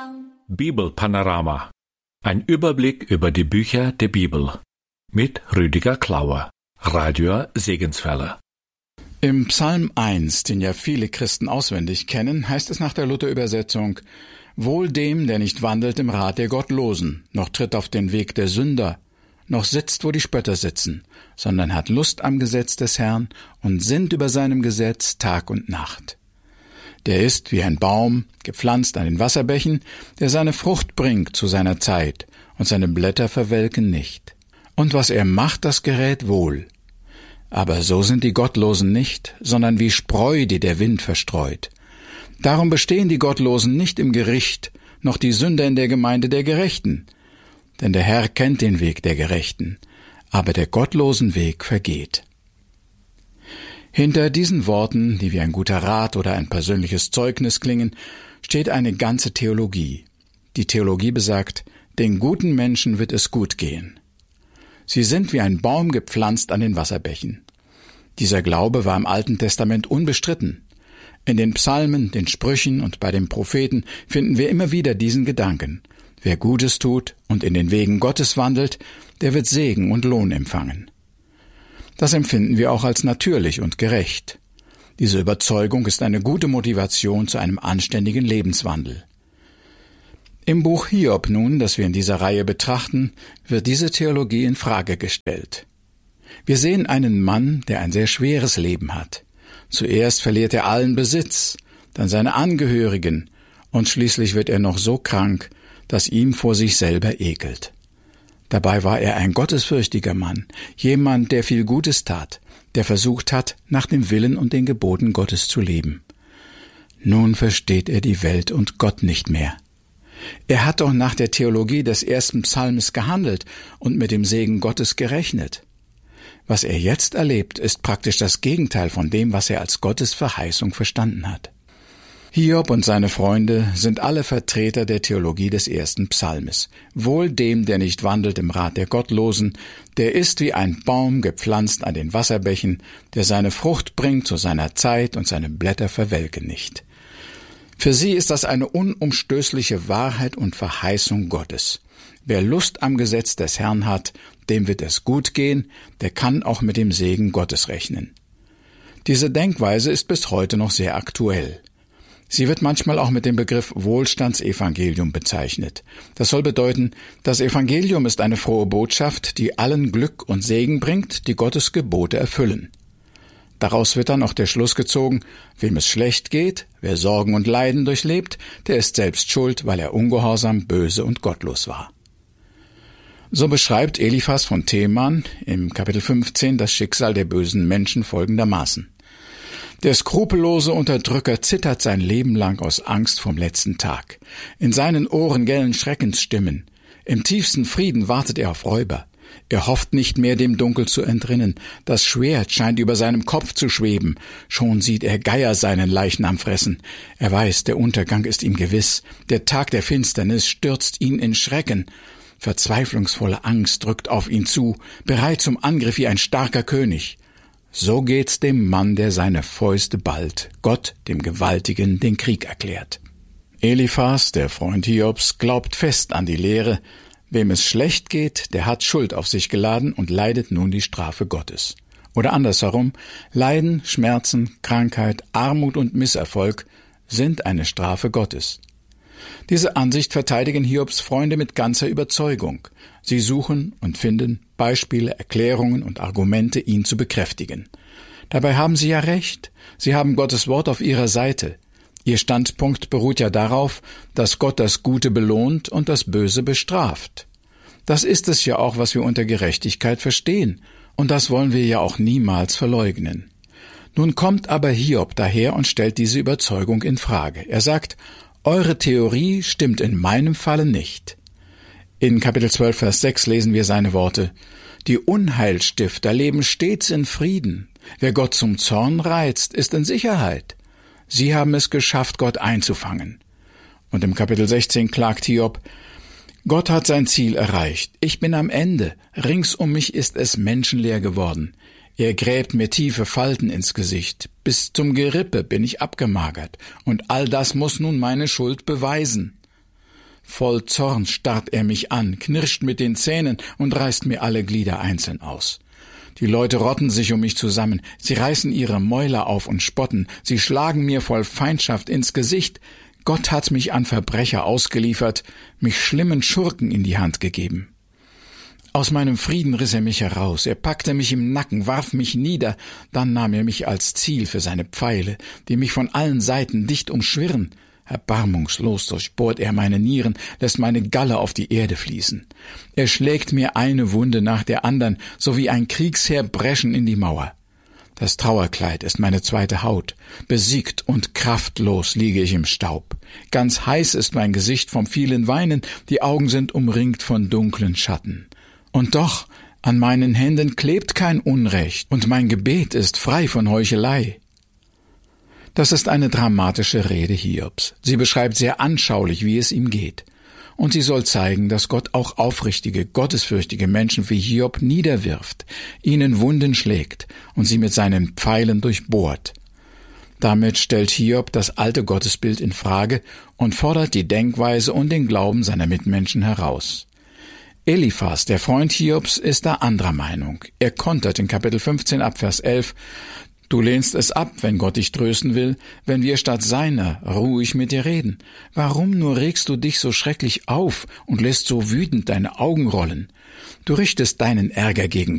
Bibelpanorama. Ein Überblick über die Bücher der Bibel. Mit Rüdiger Klauer, Radio Segenswelle. Im Psalm 1, den ja viele Christen auswendig kennen, heißt es nach der Luther-Übersetzung: Wohl dem, der nicht wandelt im Rat der Gottlosen, noch tritt auf den Weg der Sünder, noch sitzt, wo die Spötter sitzen, sondern hat Lust am Gesetz des Herrn und sinnt über seinem Gesetz Tag und Nacht. Der ist wie ein Baum, gepflanzt an den Wasserbächen, der seine Frucht bringt zu seiner Zeit, und seine Blätter verwelken nicht. Und was er macht, das gerät wohl. Aber so sind die Gottlosen nicht, sondern wie Spreu, die der Wind verstreut. Darum bestehen die Gottlosen nicht im Gericht, noch die Sünder in der Gemeinde der Gerechten. Denn der Herr kennt den Weg der Gerechten, aber der gottlosen Weg vergeht. Hinter diesen Worten, die wie ein guter Rat oder ein persönliches Zeugnis klingen, steht eine ganze Theologie. Die Theologie besagt, den guten Menschen wird es gut gehen. Sie sind wie ein Baum gepflanzt an den Wasserbächen. Dieser Glaube war im Alten Testament unbestritten. In den Psalmen, den Sprüchen und bei den Propheten finden wir immer wieder diesen Gedanken: Wer Gutes tut und in den Wegen Gottes wandelt, der wird Segen und Lohn empfangen. Das empfinden wir auch als natürlich und gerecht. Diese Überzeugung ist eine gute Motivation zu einem anständigen Lebenswandel. Im Buch Hiob nun, das wir in dieser Reihe betrachten, wird diese Theologie in Frage gestellt. Wir sehen einen Mann, der ein sehr schweres Leben hat. Zuerst verliert er allen Besitz, dann seine Angehörigen, und schließlich wird er noch so krank, dass ihm vor sich selber ekelt. Dabei war er ein gottesfürchtiger Mann, jemand, der viel Gutes tat, der versucht hat, nach dem Willen und den Geboten Gottes zu leben. Nun versteht er die Welt und Gott nicht mehr. Er hat doch nach der Theologie des ersten Psalmes gehandelt und mit dem Segen Gottes gerechnet. Was er jetzt erlebt, ist praktisch das Gegenteil von dem, was er als Gottes Verheißung verstanden hat. Hiob und seine Freunde sind alle Vertreter der Theologie des ersten Psalmes. Wohl dem, der nicht wandelt im Rat der Gottlosen, der ist wie ein Baum gepflanzt an den Wasserbächen, der seine Frucht bringt zu seiner Zeit und seine Blätter verwelken nicht. Für sie ist das eine unumstößliche Wahrheit und Verheißung Gottes. Wer Lust am Gesetz des Herrn hat, dem wird es gut gehen, der kann auch mit dem Segen Gottes rechnen. Diese Denkweise ist bis heute noch sehr aktuell. Sie wird manchmal auch mit dem Begriff Wohlstandsevangelium bezeichnet. Das soll bedeuten, das Evangelium ist eine frohe Botschaft, die allen Glück und Segen bringt, die Gottes Gebote erfüllen. Daraus wird dann auch der Schluss gezogen: Wem es schlecht geht, wer Sorgen und Leiden durchlebt, der ist selbst schuld, weil er ungehorsam, böse und gottlos war. So beschreibt Eliphas von Teman im Kapitel 15 das Schicksal der bösen Menschen folgendermaßen: Der skrupellose Unterdrücker zittert sein Leben lang aus Angst vom letzten Tag. In seinen Ohren gellen Schreckensstimmen. Im tiefsten Frieden wartet er auf Räuber. Er hofft nicht mehr, dem Dunkel zu entrinnen. Das Schwert scheint über seinem Kopf zu schweben. Schon sieht er Geier seinen Leichnam fressen. Er weiß, der Untergang ist ihm gewiss. Der Tag der Finsternis stürzt ihn in Schrecken. Verzweiflungsvolle Angst drückt auf ihn zu, bereit zum Angriff wie ein starker König. So geht's dem Mann, der seine Fäuste ballt, Gott, dem Gewaltigen, den Krieg erklärt. Eliphas, der Freund Hiobs, glaubt fest an die Lehre: Wem es schlecht geht, der hat Schuld auf sich geladen und leidet nun die Strafe Gottes. Oder andersherum: Leiden, Schmerzen, Krankheit, Armut und Misserfolg sind eine Strafe Gottes. Diese Ansicht verteidigen Hiobs Freunde mit ganzer Überzeugung. Sie suchen und finden Beispiele, Erklärungen und Argumente, ihn zu bekräftigen. Dabei haben sie ja recht. Sie haben Gottes Wort auf ihrer Seite. Ihr Standpunkt beruht ja darauf, dass Gott das Gute belohnt und das Böse bestraft. Das ist es ja auch, was wir unter Gerechtigkeit verstehen. Und das wollen wir ja auch niemals verleugnen. Nun kommt aber Hiob daher und stellt diese Überzeugung in Frage. Er sagt: Eure Theorie stimmt in meinem Falle nicht. In Kapitel 12, Vers 6 lesen wir seine Worte: Die Unheilstifter leben stets in Frieden. Wer Gott zum Zorn reizt, ist in Sicherheit. Sie haben es geschafft, Gott einzufangen. Und im Kapitel 16 klagt Hiob: Gott hat sein Ziel erreicht. Ich bin am Ende. Rings um mich ist es menschenleer geworden. Er gräbt mir tiefe Falten ins Gesicht. Bis zum Gerippe bin ich abgemagert. Und all das muss nun meine Schuld beweisen. Voll Zorn starrt er mich an, knirscht mit den Zähnen und reißt mir alle Glieder einzeln aus. Die Leute rotten sich um mich zusammen, sie reißen ihre Mäuler auf und spotten, sie schlagen mir voll Feindschaft ins Gesicht. Gott hat mich an Verbrecher ausgeliefert, mich schlimmen Schurken in die Hand gegeben. Aus meinem Frieden riss er mich heraus, er packte mich im Nacken, warf mich nieder, dann nahm er mich als Ziel für seine Pfeile, die mich von allen Seiten dicht umschwirren. Erbarmungslos durchbohrt er meine Nieren, lässt meine Galle auf die Erde fließen. Er schlägt mir eine Wunde nach der anderen, so wie ein Kriegsheer Breschen in die Mauer. Das Trauerkleid ist meine zweite Haut. Besiegt und kraftlos liege ich im Staub. Ganz heiß ist mein Gesicht vom vielen Weinen, die Augen sind umringt von dunklen Schatten. Und doch, an meinen Händen klebt kein Unrecht, und mein Gebet ist frei von Heuchelei. Das ist eine dramatische Rede Hiobs. Sie beschreibt sehr anschaulich, wie es ihm geht. Und sie soll zeigen, dass Gott auch aufrichtige, gottesfürchtige Menschen wie Hiob niederwirft, ihnen Wunden schlägt und sie mit seinen Pfeilen durchbohrt. Damit stellt Hiob das alte Gottesbild in Frage und fordert die Denkweise und den Glauben seiner Mitmenschen heraus. Eliphas, der Freund Hiobs, ist da anderer Meinung. Er kontert in Kapitel 15 ab Vers 11: Du lehnst es ab, wenn Gott dich trösten will, wenn wir statt seiner ruhig mit dir reden. Warum nur regst du dich so schrecklich auf und lässt so wütend deine Augen rollen? Du richtest deinen Ärger gegen